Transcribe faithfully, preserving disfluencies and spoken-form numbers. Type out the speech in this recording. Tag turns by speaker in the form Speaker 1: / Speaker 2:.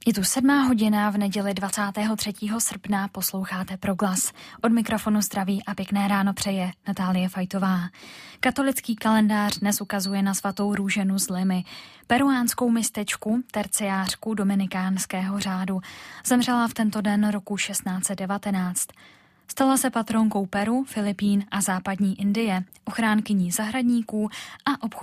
Speaker 1: Je tu sedmá hodina v neděli dvacátého třetího srpna, posloucháte Proglas. Od mikrofonu zdraví a pěkné ráno přeje Natálie Fajtová. Katolický kalendář dnes ukazuje na svatou Růženu z Limy, peruánskou mistečku, terciářku dominikánského řádu. Zemřela v tento den roku šestnáct set devatenáct. Stala se patronkou Peru, Filipín a západní Indie, ochránkyní zahradníků a obchodníků